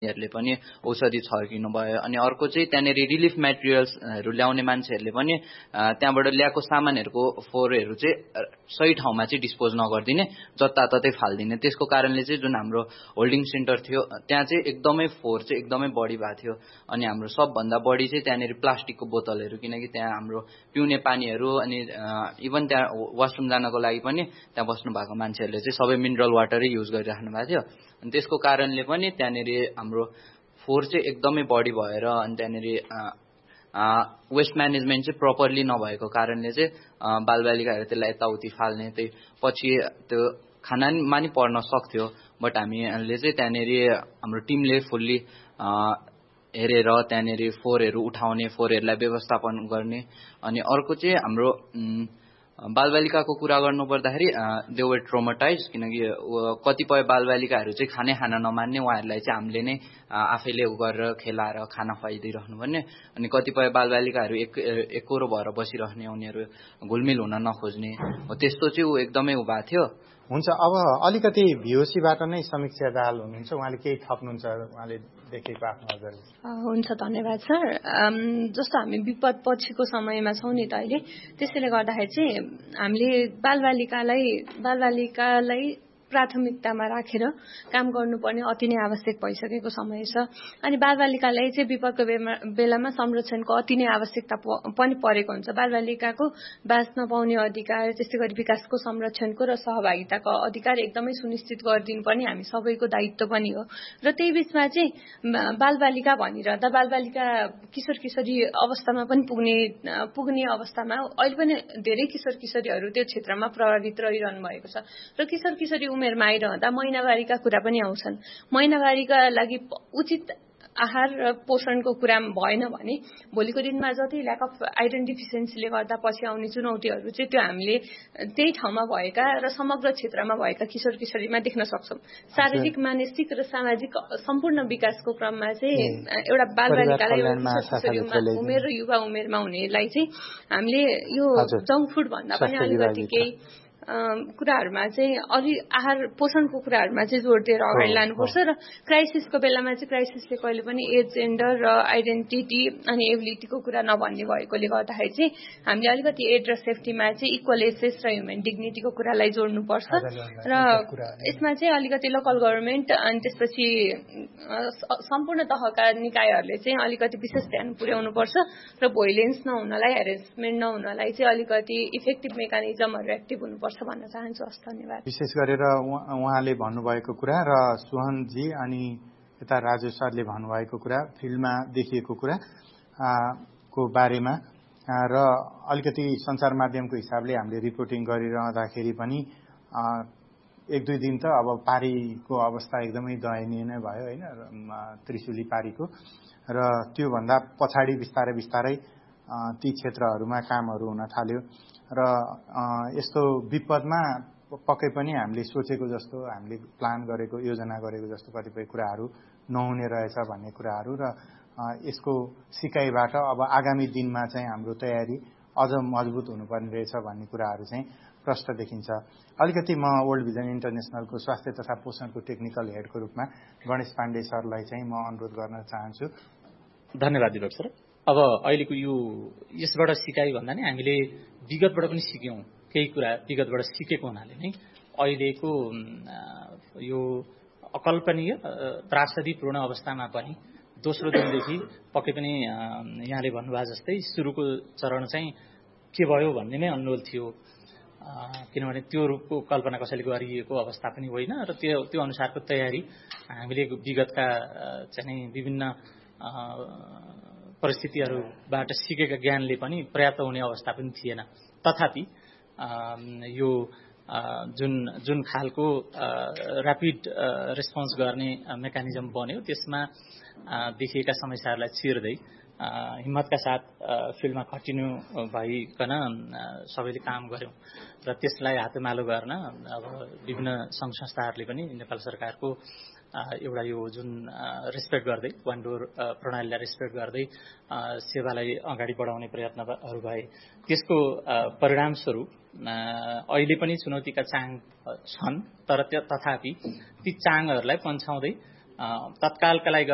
हरूले पनि औषधि छर्किनु भयो। अनि अर्को चाहिँ त्यहाँनिर रिलिफ मेटेरियल्सहरू ल्याउने मान्छेहरूले पनि त्यहाँबाट ल्याएको सामानहरूको फोहोरहरू चाहिँ सही ठाउँमा चाहिँ डिस्पोज नगरिदिने, जताततै फालिदिने। त्यसको कारणले चाहिँ जुन हाम्रो होल्डिङ सेन्टर थियो त्यहाँ चाहिँ एकदमै फोहोर चाहिँ एकदमै बढी भएको थियो। अनि हाम्रो सबभन्दा बढी चाहिँ त्यहाँनिर प्लास्टिकको बोतलहरू, किनकि त्यहाँ हाम्रो पिउने पानीहरू अनि इभन त्यहाँ वासरुम जानको लागि पनि त्यहाँ बस्नु भएको मान्छेहरूले चाहिँ सबै मिनरल वाटरै युज गरिराख्नु भएको थियो। अनि त्यसको कारणले पनि त्यहाँनिर हाम्रो फोहोर चाहिँ एकदमै बढी भएर अनि त्यहाँनिर वेस्ट म्यानेजमेन्ट चाहिँ प्रपरली नभएको कारणले चाहिँ बालबालिकाहरू त्यसलाई यताउति फाल्ने, त्यही पछि त्यो खानामा नि पर्न सक्थ्यो। बट हामीले चाहिँ त्यहाँनिर हाम्रो टिमले फुल्ली हेरेर त्यहाँनिर फोहोरहरू उठाउने, फोहोरहरूलाई व्यवस्थापन गर्ने। अनि अर्को चाहिँ हाम्रो बालबालिकाको कुरा गर्नु पर्दाखेरि दे वर ट्रोमाटाइज, किनकि कतिपय बालबालिकाहरू चाहिँ खान नमान्ने, उहाँहरूलाई चाहिँ हामीले नै आफैले गरेर खेलाएर खाना खुवाइदिइराख्नु पर्ने। अनि कतिपय बालबालिकाहरू एकरो भएर बसिरहने, उनीहरू घुलमिल हुन नखोज्ने, त्यस्तो चाहिँ एकदमै भएको थियो। हुन्छ, अब अलिकति भिओसीबाट नै समीक्षा दाहाल हुनुहुन्छ, उहाँले केही थप्नुहुन्छ उहाँले देखेको आफ्नो नजरले? हुन्छ, धन्यवाद सर। जस्तो हामी विपद पछिको समयमा छौँ नि त अहिले, त्यसैले गर्दाखेरि चाहिँ हामीले बालबालिकालाई प्राथमिकतामा राखेर काम गर्नुपर्ने अति नै आवश्यक भइसकेको समय छ। अनि बालबालिकालाई चाहिँ विपदको बेलामा संरक्षणको अति नै आवश्यकता पनि परेको हुन्छ। बालबालिकाको बाँच्न पाउने अधिकार, त्यस्तै गरी विकासको संरक्षणको र सहभागिताको अधिकार एकदमै सुनिश्चित गरिदिनु पनि हामी सबैको दायित्व पनि हो। र त्यही बीचमा चाहिँ बालबालिका भनिरहँदा बालबालिका किशोर किशोरी अवस्थामा पनि पुग्ने अवस्थामा अहिले पनि धेरै किशोर किशोरीहरू त्यो क्षेत्रमा प्रभावित रहिरहनु भएको छ। र किशोर किशोरी उमेरमा आइरहँदा महिनावारीका कुरा पनि आउँछन्। महिनावारीका लागि उचित आहार र पोषणको कुरा भएन भने भोलिको दिनमा जति ल्याक अफ आइरन डिफिसियन्सीले गर्दा पछि आउने चुनौतीहरू चाहिँ त्यो हामीले त्यही ठाउँमा भएका र समग्र क्षेत्रमा भएका किशोर किशोरीमा देख्न सक्छौँ। शारीरिक, मानसिक र सामाजिक सम्पूर्ण विकासको क्रममा चाहिँ एउटा बालबालिकालाई उमेर र युवा उमेरमा हुनेलाई चाहिँ हामीले यो जङ्क फुड भन्दा पनि अलिकति केही कुराहरूमा चाहिँ अलि आहार पोषणको कुराहरूमा चाहिँ जोड दिएर अगाडि लानुपर्छ। र क्राइसिसको बेलामा चाहिँ क्राइसिसले कहिले पनि एज, जेन्डर र आइडेन्टिटी अनि एबिलिटीको कुरा नभन्ने भएकोले गर्दाखेरि चाहिँ हामीले अलिकति एड र सेफ्टीमा चाहिँ इक्वल एक्सेस र ह्युमन डिग्निटीको कुरालाई जोड्नुपर्छ। र यसमा चाहिँ अलिकति लोकल गभर्मेन्ट अनि त्यसपछि सम्पूर्ण तहका निकायहरूले चाहिँ अलिकति विशेष ध्यान पुर्याउनुपर्छ र भोइलेन्स नहुनलाई, हेरेसमेन्ट नहुनलाई चाहिँ अलिकति इफेक्टिभ मेकानिजमहरू एक्टिभ हुनुपर्छ भन्न चाहन्छु। हस्, धन्यवाद। विशेष गरेर उहाँले भन्नुभएको कुरा र सुहनजी अनि यता राजु सरले भन्नुभएको कुरा, फिल्डमा देखिएको कुरा को बारेमा र अलिकति सञ्चार माध्यमको हिसाबले हामीले रिपोर्टिङ गरिरहँदाखेरि पनि एक दुई दिन त अब पारीको अवस्था एकदमै दयनीय नै भयो होइन, त्रिशुली पारीको। र त्योभन्दा पछाडि बिस्तारै ती क्षेत्रहरूमा कामहरू हुन थाल्यो। र यस्तो विपदमा पक्कै पनि हामीले सोचेको जस्तो, हामीले प्लान गरेको, योजना गरेको जस्तो कतिपय कुराहरू नहुने रहेछ भन्ने कुराहरू र यसको सिकाइबाट अब आगामी दिनमा चाहिँ हाम्रो तयारी अझ मजबुत हुनुपर्ने रहेछ भन्ने कुराहरू चाहिँ प्रष्ट देखिन्छ। अलिकति म वर्ल्ड भिजन इन्टरनेसनलको स्वास्थ्य तथा पोषणको टेक्निकल हेडको रूपमा गणेश पाण्डे सरलाई चाहिँ म अनुरोध गर्न चाहन्छु। धन्यवाद दिपक सर। अब अहिलेको यो यसबाट सिकाइ भन्दा नि हामीले विगतबाट पनि सिक्यौँ केही कुरा। विगतबाट सिकेको हुनाले नै अहिलेको यो अकल्पनीय त्रासदीपूर्ण अवस्थामा पनि दोस्रो दिनदेखि पक्कै पनि यहाँले भन्नुभएको जस्तै सुरुको चरण चाहिँ के भयो भन्ने नै अन्यल थियो, किनभने त्यो रूपको कल्पना कसैले गरिएको अवस्था पनि होइन र त्यो अनुसारको तयारी हामीले विगतका चाहिँ विभिन्न परिस्थितिहरूबाट सिकेका ज्ञानले पनि पर्याप्त हुने अवस्था पनि थिएन। तथापि यो जुन खालको ऱ्यापिड रेस्पोन्स गर्ने मेकानिजम बन्यो त्यसमा देखिएका समस्याहरूलाई चिर्दै हिम्मतका साथ फिल्डमा खटिनु भइकन सबैले काम गर्यौं र त्यसलाई हातेमालो गर्न अब विभिन्न सङ्घ संस्थाहरूले पनि नेपाल सरकारको एउटा यो जुन रेस्पेक्ट गर्दै वान डोर प्रणालीलाई रेस्पेक्ट गर्दै सेवालाई अगाडि बढाउने प्रयत्नहरू भए। त्यसको परिणामस्वरूप अहिले पनि चुनौतीका चाङ छन्, तर तथापि ती चाङहरूलाई पन्छाउँदै तत्कालका लागि